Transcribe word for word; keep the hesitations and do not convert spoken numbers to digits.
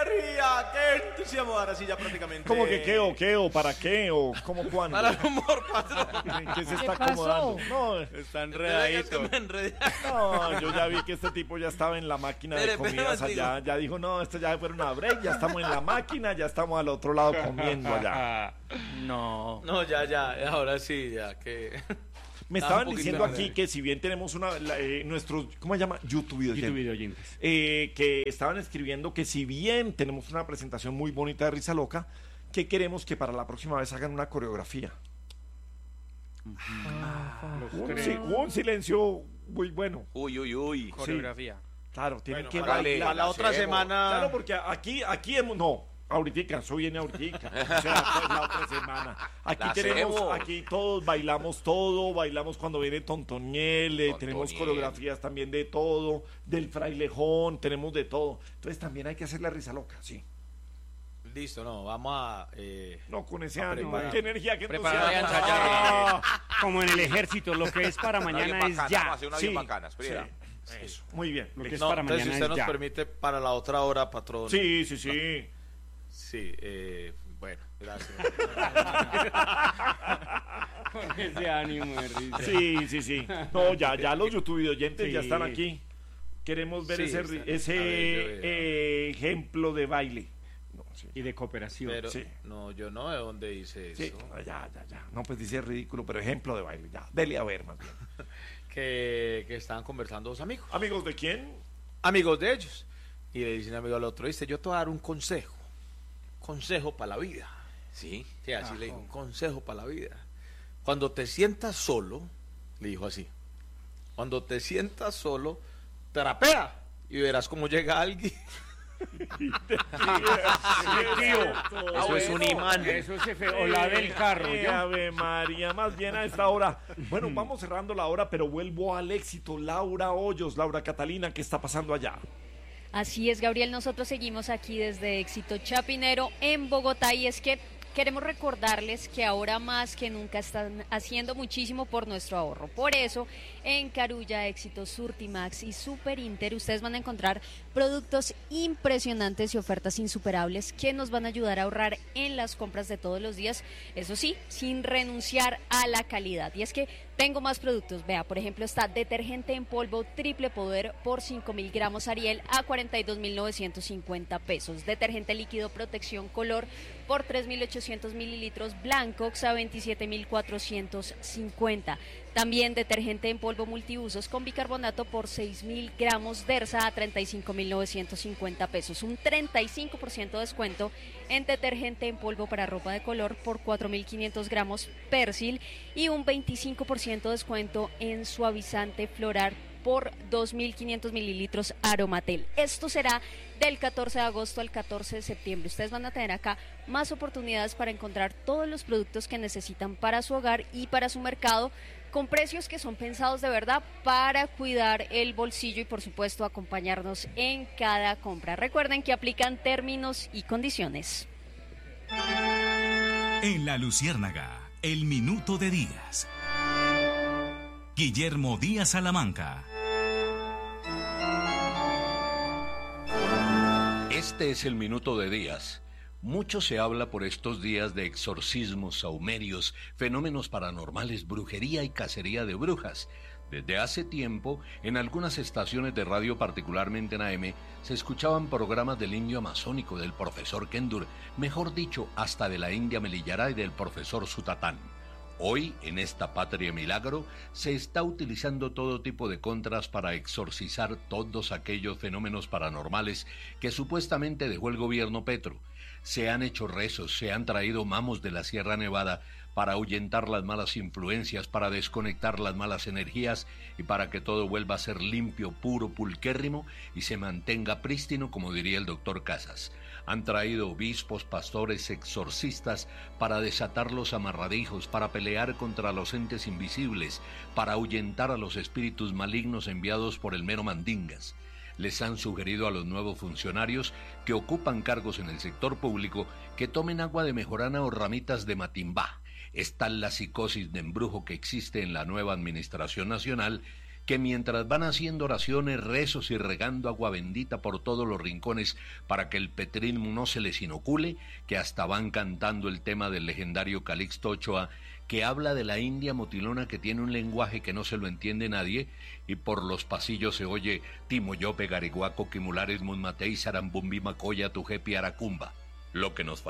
energía! ¡Qué entusiasmo! Ahora sí, ya prácticamente. ¿Cómo que qué o qué o para qué o cómo cuándo? Para el humor, patrón. ¿En qué se está ¿Qué pasó? acomodando? No, Está enredadito. no, yo ya vi que este tipo ya estaba en la máquina de Espere, comidas espere, allá. digo. Ya dijo, no, esto ya fue una break, ya estamos en la máquina, ya estamos al otro lado comiendo allá. No. No, ya, ya, ahora sí, ya que. Me Ah, estaban un poquito diciendo de- aquí que si bien tenemos una, la, eh, nuestros, ¿cómo se llama? YouTube YouTube oyentes. video oyentes. Eh, que estaban escribiendo que si bien tenemos una presentación muy bonita de Risa Loca, que queremos que para la próxima vez hagan una coreografía. Un, sí, un silencio muy bueno. Uy, uy, uy. Coreografía. Claro, tienen Bueno, que para, bailar. para la otra semana. Claro, porque aquí, aquí hemos, no, ahorita, eso viene ahorita, o sea, pues la otra semana. Aquí La tenemos, hacemos. aquí todos bailamos todo, bailamos cuando viene Tontoniel, eh, tenemos Tontoniel. coreografías también de todo, del frailejón, tenemos de todo. Entonces también hay que hacer la Risa Loca, sí. Listo, no, vamos a. Eh, No, con ese A ánimo, preparar. qué energía, qué Preparar y entusiasmo. ensayar. Como en el ejército, lo que es para Una bien mañana es bacana, ya. vamos a hacer una Sí, bien bacana, espera. sí, eso, muy bien. Lo que es no, para entonces, si mañana usted es nos ya. permite para la otra hora, patrón. Sí, sí, sí. Sí, eh, bueno, gracias. Con ese ánimo de risa. Sí, sí, sí. No, ya, ya los YouTube oyentes Sí. ya están aquí. Queremos ver Sí, ese, están. ese A ver, yo veo. eh, ejemplo de baile. No, sí. Y de cooperación. Pero, Sí. no, yo no de dónde dice eso. Sí, ya, ya, ya. No, pues dice ridículo, pero ejemplo de baile. Ya, dele a ver más bien. Que, que estaban conversando dos amigos. ¿Amigos de quién? Amigos de ellos. Y le dice un amigo al otro, dice, yo te voy a dar un consejo. Consejo para la vida. Sí. Sí, así le dijo, un consejo para la vida. Cuando te sientas solo, le dijo así, cuando te sientas solo, trapea y verás cómo llega alguien. Eso es un imán. Eso es efe- o la del carro. Eh, ¿yo? Ave María, más bien a esta hora. Bueno, vamos cerrando la hora, pero vuelvo al éxito. Laura Hoyos, Laura Catalina, ¿qué está pasando allá? Así es, Gabriel, nosotros seguimos aquí desde Éxito Chapinero en Bogotá y es que queremos recordarles que ahora más que nunca están haciendo muchísimo por nuestro ahorro. Por eso, en Carulla, Éxito, Surtimax y Super Inter, ustedes van a encontrar productos impresionantes y ofertas insuperables que nos van a ayudar a ahorrar en las compras de todos los días. Eso sí, sin renunciar a la calidad. Y es que tengo más productos. Vea, por ejemplo, está detergente en polvo triple poder por cinco mil gramos Ariel a cuarenta y dos mil novecientos cincuenta pesos. Detergente líquido protección color por tres mil ochocientos mililitros Blancox a veintisiete mil cuatrocientos cincuenta. También detergente en polvo multiusos con bicarbonato por seis mil gramos Dersa a treinta y cinco mil novecientos cincuenta pesos. Un treinta y cinco por ciento de descuento en detergente en polvo para ropa de color por cuatro mil quinientos gramos Persil y un veinticinco por ciento de descuento en suavizante floral por dos mil quinientos mililitros Aromatel. Esto será del catorce de agosto al catorce de septiembre. Ustedes van a tener acá más oportunidades para encontrar todos los productos que necesitan para su hogar y para su mercado, con precios que son pensados de verdad para cuidar el bolsillo y por supuesto acompañarnos en cada compra. Recuerden que aplican términos y condiciones. En La Luciérnaga, el minuto de Díaz. Guillermo Díaz Salamanca. Este es el minuto de Díaz. Mucho se habla por estos días de exorcismos, saumerios, fenómenos paranormales, brujería y cacería de brujas. Desde hace tiempo, en algunas estaciones de radio, particularmente en A M, se escuchaban programas del indio amazónico, del profesor Kendur, mejor dicho, hasta de la India Melillará y del profesor Sutatán. Hoy, en esta patria milagro, se está utilizando todo tipo de contras para exorcizar todos aquellos fenómenos paranormales que supuestamente dejó el gobierno Petro. Se han hecho rezos, se han traído mamos de la Sierra Nevada para ahuyentar las malas influencias, para desconectar las malas energías y para que todo vuelva a ser limpio, puro, pulquérrimo y se mantenga prístino, como diría el doctor Casas. Han traído obispos, pastores, exorcistas para desatar los amarradijos, para pelear contra los entes invisibles, para ahuyentar a los espíritus malignos enviados por el mero mandingas. Les han sugerido a los nuevos funcionarios que ocupan cargos en el sector público que tomen agua de mejorana o ramitas de matimbá. Es tal la psicosis de embrujo que existe en la nueva administración nacional que mientras van haciendo oraciones, rezos y regando agua bendita por todos los rincones para que el petrismo no se les inocule, que hasta van cantando el tema del legendario Calixto Ochoa, que habla de la India motilona que tiene un lenguaje que no se lo entiende nadie, y por los pasillos se oye Timoyope, Gariguaco, Quimulares, Munmatei, Sarambumbi, Macoya, Tujepi, Aracumba. Lo que nos